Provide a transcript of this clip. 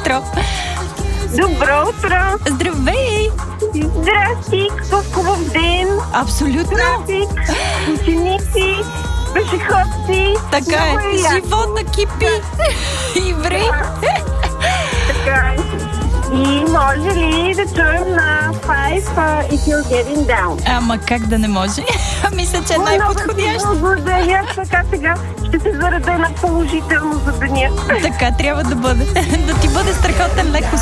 утро! Добро утро! Здравей! Здрасти! Какъв хубав ден! Абсолютно! Трафик, ученици, пешеходци. Така Много е, яко. живота кипи! Иври! Така е. И може ли да чуем на Five If You're Getting Down? Ама как да не може? Мисля, че е най-подходящ. Благодаря, така сега ще се зареда на положително за деня. Така трябва да бъде. Да ти бъде страхотен леко